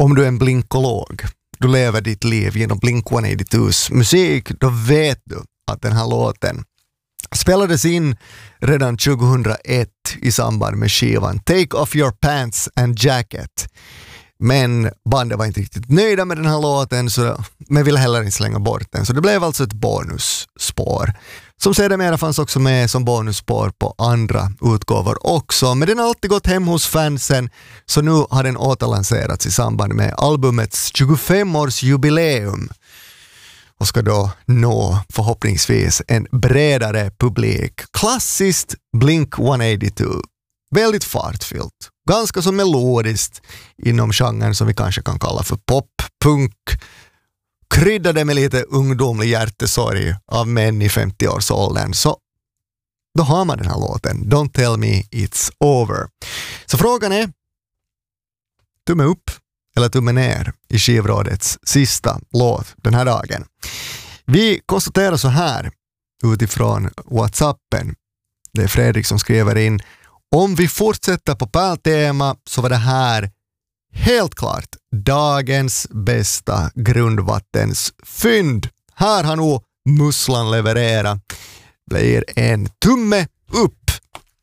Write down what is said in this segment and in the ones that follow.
Om du är en blinkolog, du lever ditt liv genom Blink-182s musik, då vet du att den här låten spelades in redan 2001 i samband med skivan Take Off Your Pants and Jacket. Men bandet var inte riktigt nöjda med den här låten, men ville heller inte slänga bort den. Så det blev alltså ett bonusspår. Som sedermera fanns också med som bonusspår på andra utgåvor också. Men den har alltid gått hem hos fansen, så nu har den återlanserats i samband med albumets 25-årsjubileum. Och ska då nå förhoppningsvis en bredare publik. Klassiskt Blink-182. Väldigt fartfyllt. Ganska så melodiskt inom genren som vi kanske kan kalla för pop-punk. Kryddade med lite ungdomlig hjärtesorg av män i 50-årsåldern. Så då har man den här låten. Don't tell me it's over. Så frågan är tumme upp eller tumme ner i skivrådets sista låt den här dagen. Vi konstaterar så här utifrån WhatsAppen. Det är Fredrik som skriver in: om vi fortsätter på pärltema så var det här helt klart dagens bästa grundvattensfynd. Här har nog Musslan levererat. Blir en tumme upp.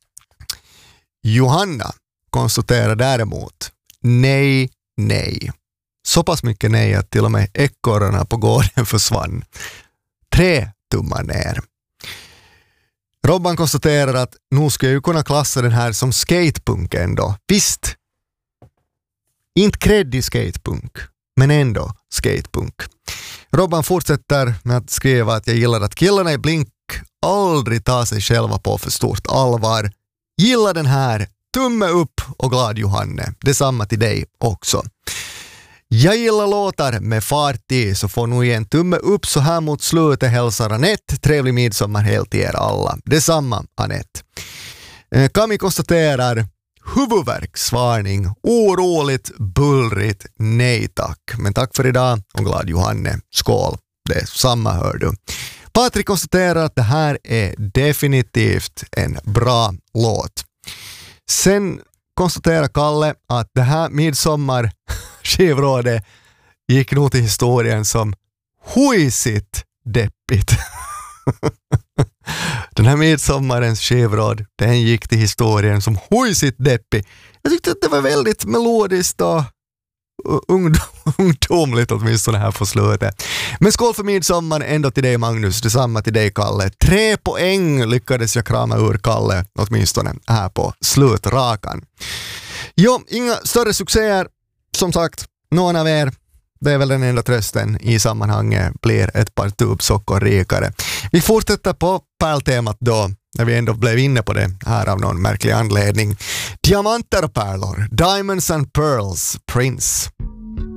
Johanna konstaterar däremot nej. Så pass mycket nej att till och med ekorrarna på gården försvann. 3 tummar ner. Robban konstaterar att nu ska jag ju kunna klassa den här som skatepunk ändå. Visst, inte kreddig skatepunk, men ändå skatepunk. Robban fortsätter med att skriva att jag gillar att killarna i Blink aldrig tar sig själva på för stort allvar. Gillar den här, tumme upp och glad Johanne. Detsamma till dig också. Jag gillar låtar med fart i, så får nog en tumme upp så här mot slutet, hälsar Anette. Trevlig midsommar helt till er alla. Detsamma Anette. Kami konstaterar huvudvärksvarning, oroligt, bullrigt, nej tack. Men tack för idag och glad Johanne. Skål, det samma hör du. Patrik konstaterar att det här är definitivt en bra låt. Sen konstaterar Kalle att det här midsommar skivrådet gick nog till historien som huisigt deppigt. Den här midsommarens skivråd, den gick till historien som huisigt deppig. Jag tyckte att det var väldigt melodiskt och ungdomligt åtminstone här på slutet. Men skål för midsommar ändå till dig Magnus, detsamma till dig Kalle. 3 poäng lyckades jag krama ur Kalle åtminstone här på slutrakan. Jo, inga större succéer. Som sagt, någon av er, det är väl den enda trösten i sammanhanget, blir ett par tubsockor rikare. Vi fortsätter på pärltemat då, när vi ändå blev inne på det här av någon märklig anledning. Diamanter och pärlor, Diamonds and Pearls, Prince.